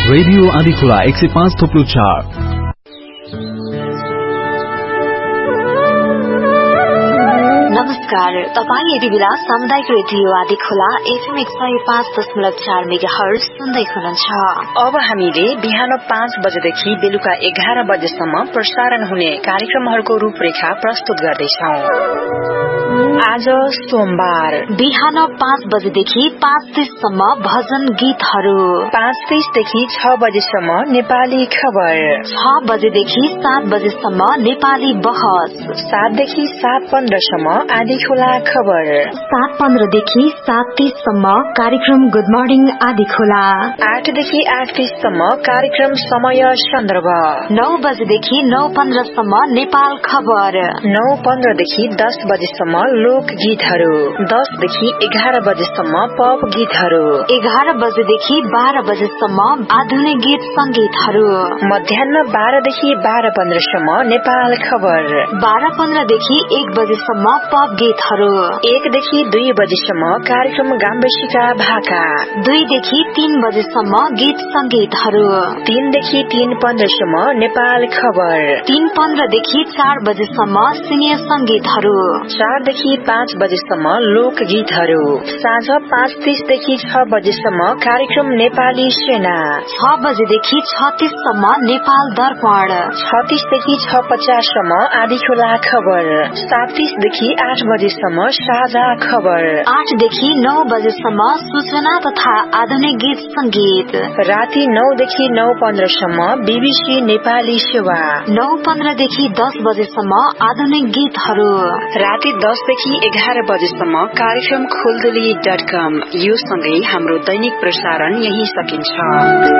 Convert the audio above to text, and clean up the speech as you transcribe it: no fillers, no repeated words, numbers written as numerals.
Radio Adhikhola 105.4। नमस्कार, तपाईँ यति बेला सामुदायिक रेडियो आदिखोला FM 105.4 मेगाहर्ज सुन्दै हुनुहुन्छ। अब हामीले बिहान 5 बजेदेखि बेलुका 11 बजेसम्म प्रसारण हुने कार्यक्रमहरूको रूपरेखा प्रस्तुत गर्दैछौं। आज सोमबार बिहान 5 बजेदेखि 5:30 सम्म भजन गीतहरू, 5:30 देखि 6 बजेसम्म नेपाली खबर, 6 बजेदेखि 7 बजेसम्म नेपाली बहस, 7 देखि 7:15 सम्म आदिखोला खबर, 7:15 देखि 7:30 सम्म कार्यक्रम गुड मर्निङ आदिखोला, 8 देखि 8:30 सम्म कार्यक्रम समय सन्दर्भ, 9 बजेदेखि 9:15 सम्म नेपाल खबर, 9:15 देखि 10 बजेसम्म लोक गीतहरू, 10 देखि 11 बजेसम्म पप गीतहरू, 11 बजेदेखि 12 बजेसम्म आधुनिक गीत संगीतहरू, मध्याह्न 12 देखि 12:15 सम्म नेपाल खबर, 12:15 देखि 1 बजेसम्म पप गीतहरू, 1 देखि 2 बजेसम्म कार्यक्रम गाम्बेसिका भाका, 2 देखि 3 बजेसम्म गीत संगीतहरू, 3 देखि 3:15 सम्म नेपाल खबर, 3:15 देखि 4 बजेसम्म सिनियर संगीतहरू, 4 देखि 5 बजेसम्म लोक गीतहरू, साँझ 5:30 देखि 6 बजेसम्म कार्यक्रम नेपाली सेना, 6 बजेदेखि 6:30 सम्म नेपाल दर्पण, 36 देखि 6:50 सम्म आदिखोला खबर, 7:30 देखि 8 बजेसम्म साझा खबर, 8 देखि 9 बजेसम्म सूचना तथा आधुनिक गीत संगीत, राति 9 देखि 9:15 सम्म बीबीसी नेपाली सेवा, 9:15 देखि 10 बजेसम्म आधुनिक गीतहरू, राति 10 देखि 11 बजेसम्म कार्यक्रम खोलदुली.com। यो सँगै हाम्रो दैनिक प्रसारण यही सकिन्छ।